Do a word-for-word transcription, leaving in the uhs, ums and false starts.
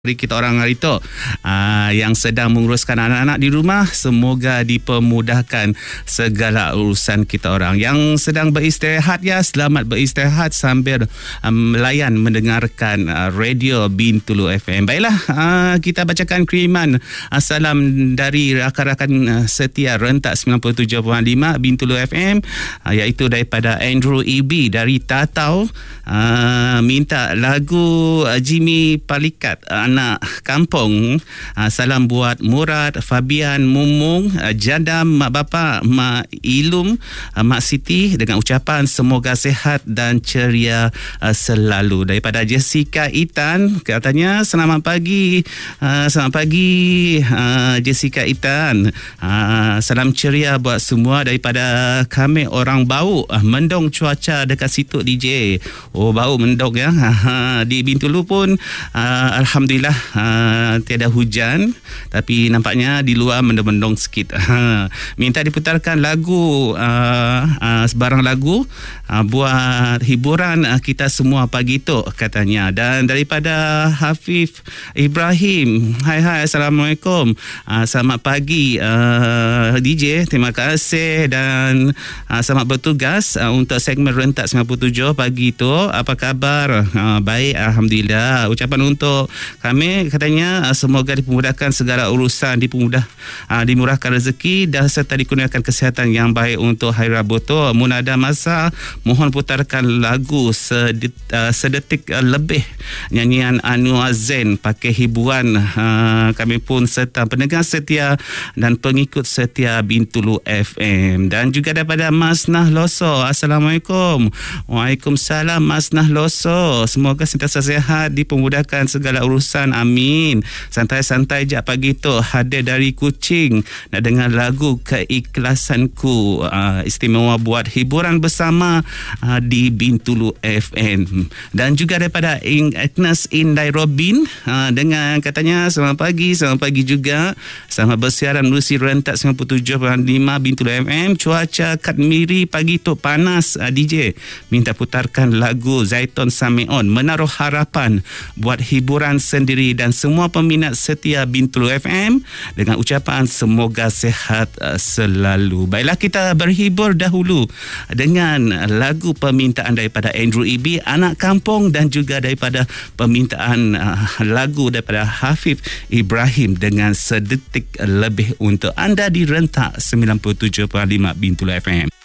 kita orang hari itu uh, yang sedang menguruskan anak-anak di rumah, semoga dipermudahkan segala urusan kita orang. Yang sedang beristirahat, ya selamat beristirahat sambil um, melayan mendengarkan uh, radio Bintulu F M. Baiklah, uh, kita bacakan kiriman uh, salam dari rakan-rakan uh, setia rentak sembilan puluh tujuh perpuluhan lima Bintulu F M, uh, iaitu daripada Andrew E B dari Tatau, uh, minta lagu uh, Jimmy Palikat, uh, anak kampung. Uh, salam buat Murad, Fabian, Mumung, uh, Jadam, mak bapa, mak Ilum, uh, mak Siti, dengan ucapan semoga sehat dan ceria uh, selalu. Daripada Jessica Itan, katanya selamat pagi, uh, selamat pagi uh, Jessica Itan. Uh, salam ceria buat semua daripada kami orang Bau. Uh, mendung cuaca dekat situ D J. Oh, bau mendung ya. Uh, di Bintulu pun uh, alhamdulillah uh, tiada hujan, tapi nampaknya di luar mendung-mendung sikit. Uh, minta diputarkan lagu, uh, uh, sebarang lagu uh, buat hiburan uh, kita semua pagi tu, katanya. Dan daripada Hafif Ibrahim, hai hai, Assalamualaikum, uh, selamat pagi uh, D J, terima kasih dan uh, selamat bertugas uh, untuk segmen rentak sembilan puluh tujuh pagi tu. Apa khabar? Uh, baik, alhamdulillah. Ucapan untuk kami, katanya uh, semoga dipermudahkan segala urusan, dipermudah uh, dimurahkan rezeki dan serta dikurniakan kesihatan yang baik untuk hari Rabu tu. Munada masa, mohon putarkan lagu sedit, uh, sedetik uh, lebih nyanyian Anwar Zain pakai hiburan uh, kami pun serta pendengar setia dan pengikut setia Bintulu F M. Dan juga daripada Mas Nahloso, Assalamualaikum. Waalaikumsalam Mas Nahloso, semoga sentiasa sihat, dipermudahkan segala urusan, amin. Santai-santai je pagi tu, hadir dari Kuching nak dengar lagu Keikhlasanku, uh, istimewa buat hiburan bersama uh, di Bintulu F M. Dan juga daripada Agnes Indai Robin, uh, dengan katanya selamat pagi, selamat pagi juga, selamat bersiaran menerusi rentak sembilan puluh tujuh perpuluhan lima Bintulu F M. Cuaca kat Miri pagi tu panas, uh, D J, minta putarkan lagu Zaitun Samion, Menaruh Harapan, buat hiburan sendiri dan semua peminat setia Bintulu F M, dengan ucapan semoga sehat uh, selalu. Baiklah, kita berhibur dahulu dengan lagu permintaan daripada Andrew E B, Anak Kampung, dan juga daripada permintaan uh, lagu daripada Hafif Ibrahim dengan sedetik lebih untuk anda di rentak sembilan puluh tujuh perpuluhan lima Bintulu F M.